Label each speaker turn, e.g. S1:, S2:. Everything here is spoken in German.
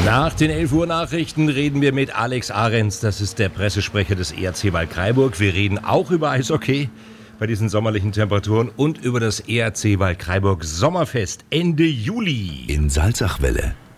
S1: Nach den 11 Uhr Nachrichten reden wir mit Alex Ahrens, das ist der Pressesprecher des ERC Waldkraiburg. Wir reden auch über Eishockey bei diesen sommerlichen Temperaturen und über das ERC Waldkraiburg Sommerfest Ende Juli.
S2: In Salzachwelle